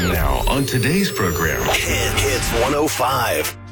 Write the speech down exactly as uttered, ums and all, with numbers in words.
And now, on today's program, Hit Hits one oh five.